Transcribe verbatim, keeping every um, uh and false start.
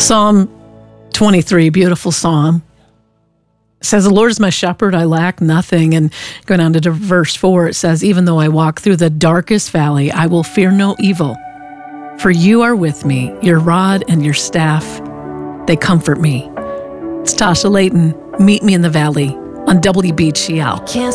Psalm twenty-three, beautiful psalm. It says, the Lord is my shepherd, I lack nothing. And going on to verse four, it says, even though I walk through the darkest valley, I will fear no evil. For you are with me, your rod and your staff, they comfort me. It's Tasha Layton. Meet me in the valley on W B G L. Can't